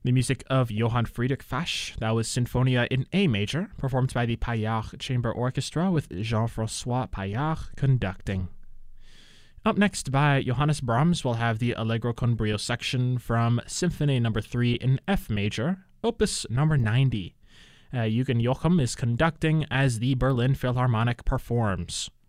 The music of Johann Friedrich Fasch, that was Sinfonia in A major, performed by the Paillard Chamber Orchestra with Jean-François Paillard conducting. Up next by Johannes Brahms, we'll have the Allegro con brio section from Symphony No. 3 in F major, opus number 90. Eugen Joachim is conducting as the Berlin Philharmonic performs.